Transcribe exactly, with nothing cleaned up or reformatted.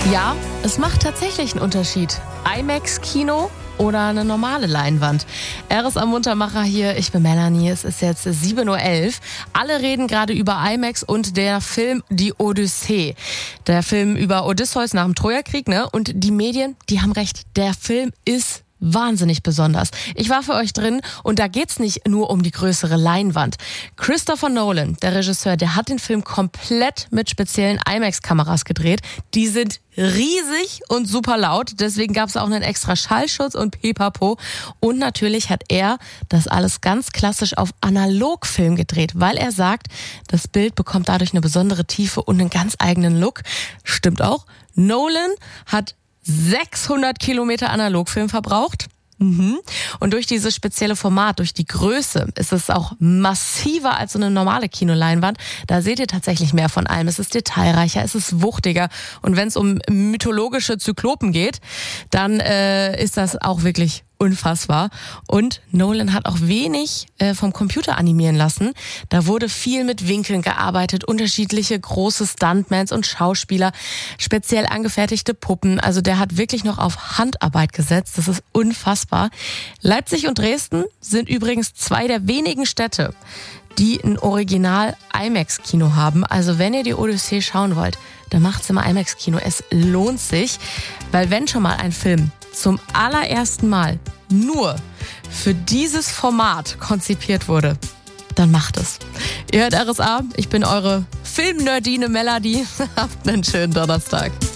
Ja, es macht tatsächlich einen Unterschied. IMAX-Kino oder eine normale Leinwand. R S A Muntermacher hier, ich bin Melanie, es ist jetzt sieben Uhr elf. Alle reden gerade über IMAX und der Film Die Odyssee. Der Film über Odysseus nach dem Trojakrieg, ne? Und die Medien, die haben recht, der Film ist wahnsinnig besonders. Ich war für euch drin und da geht's nicht nur um die größere Leinwand. Christopher Nolan, der Regisseur, der hat den Film komplett mit speziellen IMAX-Kameras gedreht. Die sind riesig und super laut, deswegen gab's auch einen extra Schallschutz und Pipapo. Und natürlich hat er das alles ganz klassisch auf Analogfilm gedreht, weil er sagt, das Bild bekommt dadurch eine besondere Tiefe und einen ganz eigenen Look. Stimmt auch. Nolan hat sechshundert Kilometer Analogfilm verbraucht. Mhm. Und durch dieses spezielle Format, durch die Größe, ist es auch massiver als so eine normale Kinoleinwand. Da seht ihr tatsächlich mehr von allem. Es ist detailreicher, es ist wuchtiger. Und wenn es um mythologische Zyklopen geht, dann äh, ist das auch wirklich unfassbar. Und Nolan hat auch wenig äh, vom Computer animieren lassen. Da wurde viel mit Winkeln gearbeitet, unterschiedliche große Stuntmans und Schauspieler, speziell angefertigte Puppen. Also der hat wirklich noch auf Handarbeit gesetzt. Das ist unfassbar. Leipzig und Dresden sind übrigens zwei der wenigen Städte, die ein Original-IMAX-Kino haben. Also wenn ihr die Odyssee schauen wollt, dann macht's immer IMAX-Kino. Es lohnt sich, weil wenn schon mal ein Film zum allerersten Mal nur für dieses Format konzipiert wurde, dann macht es. Ihr hört R S A, ich bin eure Filmnerdine Melanie. Habt einen schönen Donnerstag.